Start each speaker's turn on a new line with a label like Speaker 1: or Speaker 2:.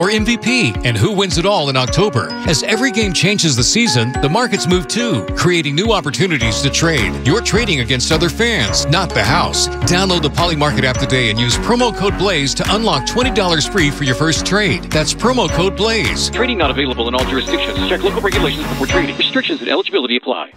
Speaker 1: or MVP, and who wins it all in October. As every game changes the season, the markets move too, creating new opportunities to trade. You're trading against other fans, not the house. Download the Polymarket app today and use promo code BLAZE to unlock $20 free for your first trade. That's promo code BLAZE.
Speaker 2: Trading not available in all jurisdictions. Check local regulations before trading. Restrictions and eligibility apply.